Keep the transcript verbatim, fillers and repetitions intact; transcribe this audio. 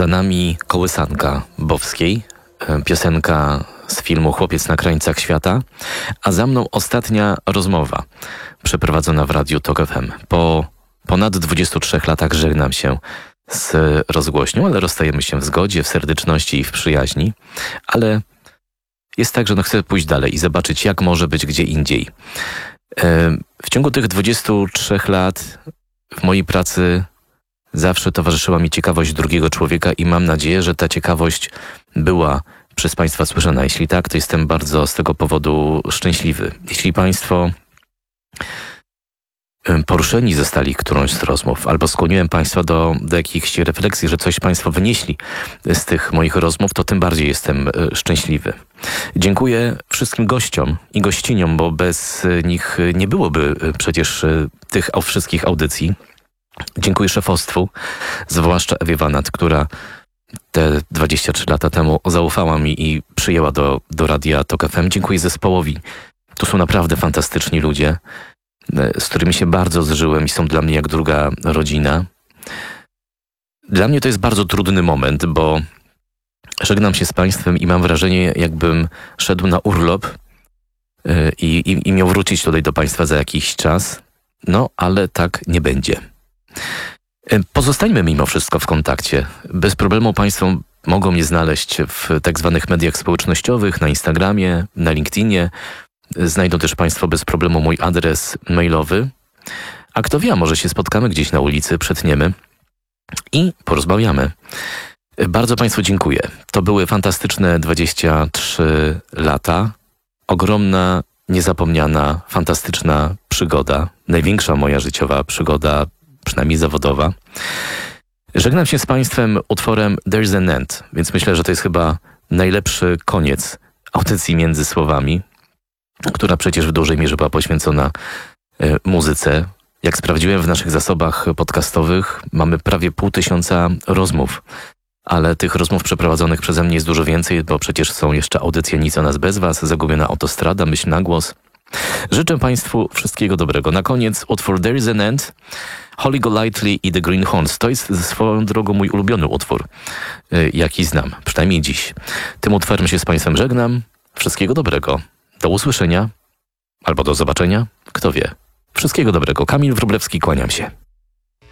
Za nami kołysanka Bowskiej, piosenka z filmu Chłopiec na krańcach świata, a za mną ostatnia rozmowa przeprowadzona w Radiu Tok F M. Po ponad dwudziestu trzech latach żegnam się z rozgłośnią, ale rozstajemy się w zgodzie, w serdeczności i w przyjaźni, ale jest tak, że no chcę pójść dalej i zobaczyć, jak może być gdzie indziej. W ciągu tych dwudziestu trzech lat w mojej pracy zawsze towarzyszyła mi ciekawość drugiego człowieka i mam nadzieję, że ta ciekawość była przez Państwa słyszana. Jeśli tak, to jestem bardzo z tego powodu szczęśliwy. Jeśli Państwo poruszeni zostali którąś z rozmów, albo skłoniłem Państwa do, do jakichś refleksji, że coś Państwo wynieśli z tych moich rozmów, to tym bardziej jestem szczęśliwy. Dziękuję wszystkim gościom i gościniom, bo bez nich nie byłoby przecież tych wszystkich audycji. Dziękuję szefostwu, zwłaszcza Ewie Wanat, która te dwadzieścia trzy lata temu zaufała mi i przyjęła do, do Radia Tok F M. Dziękuję zespołowi. Tu są naprawdę fantastyczni ludzie, z którymi się bardzo zżyłem i są dla mnie jak druga rodzina. Dla mnie to jest bardzo trudny moment, bo żegnam się z Państwem i mam wrażenie, jakbym szedł na urlop i, i, i miał wrócić tutaj do Państwa za jakiś czas. No, ale tak nie będzie. Pozostańmy mimo wszystko w kontakcie. Bez problemu Państwo mogą mnie znaleźć w tak zwanych mediach społecznościowych, na Instagramie, na LinkedInie. Znajdą też Państwo bez problemu mój adres mailowy. A kto wie, może się spotkamy gdzieś na ulicy, przetniemy i porozmawiamy. Bardzo Państwu dziękuję. To były fantastyczne dwadzieścia trzy lata. Ogromna, niezapomniana, fantastyczna przygoda. Największa moja życiowa przygoda, przynajmniej zawodowa. Żegnam się z Państwem utworem There's an End, więc myślę, że to jest chyba najlepszy koniec audycji Między Słowami, która przecież w dużej mierze była poświęcona y, muzyce. Jak sprawdziłem w naszych zasobach podcastowych, mamy prawie pół tysiąca rozmów, ale tych rozmów przeprowadzonych przeze mnie jest dużo więcej, bo przecież są jeszcze audycje Nic o nas bez was, Zagubiona autostrada, Myśl na głos. Życzę Państwu wszystkiego dobrego. Na koniec utwór There is an End, Holly Golightly i The Greenhorns. To jest swoją drogą mój ulubiony utwór, y, jaki znam, przynajmniej dziś. Tym utworem się z Państwem żegnam. Wszystkiego dobrego. Do usłyszenia albo do zobaczenia. Kto wie. Wszystkiego dobrego. Kamil Wróblewski, kłaniam się.